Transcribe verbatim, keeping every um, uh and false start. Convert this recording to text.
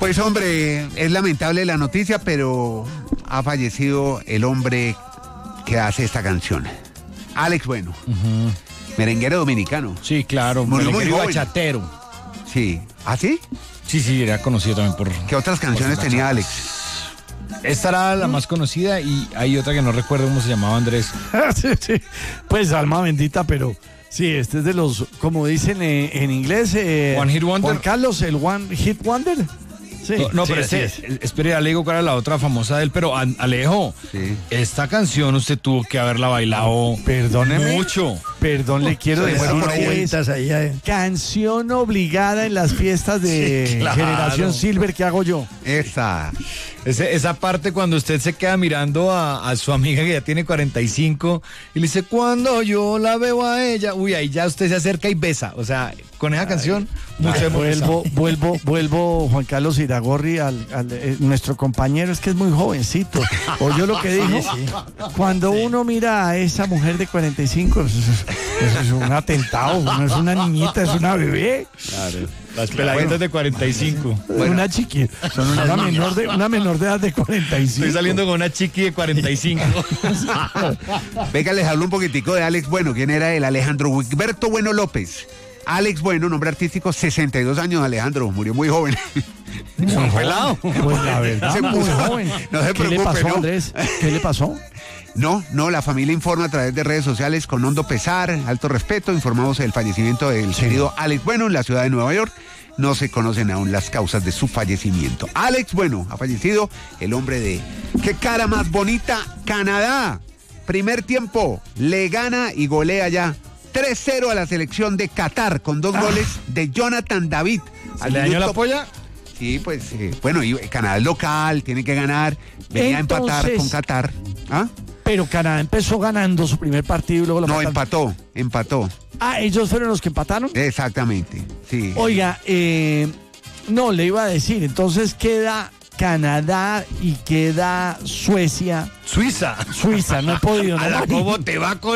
Pues hombre, es lamentable la noticia, pero ha fallecido el hombre que hace esta canción. Alex Bueno, uh-huh. merenguero dominicano. Sí, claro, muy, merenguero muy bachatero. Sí. ¿Ah, sí? Sí, sí, era conocido también por... ¿Qué otras canciones tenía Alex? Esta era la más conocida y hay otra que no recuerdo cómo se llamaba, Andrés. sí, sí. Pues alma bendita, pero sí, este es de los, como dicen eh, en inglés, eh, One Hit Wonder. Juan Carlos, el One Hit Wonder. Sí, no, no sí, pero este, es. espere, Alejo, ¿cuál era la otra famosa de él? Pero Alejo, sí. esta canción usted tuvo que haberla bailado Perdóneme, mucho. Perdón, le quiero decir que es ahí, eh. canción obligada en las fiestas de sí, claro. Generación Silver que hago yo. Esa. Ese, esa parte cuando usted se queda mirando a, a su amiga que ya tiene cuarenta y cinco y le dice, cuando yo la veo a ella, uy, ahí ya usted se acerca y besa. O sea, con esa ay, canción, mucho ay, vuelvo, vuelvo, vuelvo, Juan Carlos Iragorri, al, al eh, nuestro compañero, es que es muy jovencito. Oyó lo que dijo. Sí, sí. Cuando sí. uno mira a esa mujer de cuarenta y cinco, eso es, eso es un atentado, no es una niñita, es una bebé. Claro. Las peladitas bueno, de cuarenta y cinco. Bueno. Una chiqui. Son una, una, menor de, una menor de edad de cuarenta y cinco. Estoy saliendo con una chiqui de cuarenta y cinco. Venga, les hablo un poquitico de Alex Bueno. ¿Quién era él? Alejandro Wigberto Bueno López. Alex Bueno, nombre artístico, sesenta y dos años, Alejandro. Murió muy joven. Muy pelado. Pues la verdad, se puso joven. No se ¿Qué preocupe, le pasó, ¿no? Andrés? ¿Qué le pasó? No, no, la familia informa a través de redes sociales con hondo pesar, alto respeto. Informamos del fallecimiento del sí. querido Alex Bueno en la ciudad de Nueva York. No se conocen aún las causas de su fallecimiento. Alex Bueno ha fallecido, el hombre de qué cara más bonita, Canadá. Primer tiempo, le gana y golea ya tres cero a la selección de Qatar con dos ah. goles de Jonathan David. ¿Se le dañó la polla? Sí, pues, eh, bueno, y Canadá es local, tiene que ganar, venía Entonces, a empatar con Qatar. ¿Ah? Pero Canadá empezó ganando su primer partido y luego lo No, mataron. empató, empató. Ah, ¿ellos fueron los que empataron? Exactamente, sí. Oiga, eh, no, le iba a decir, entonces queda Canadá y queda Suecia. Suiza. Suiza, no he podido. ¿No? ¿Cómo te va con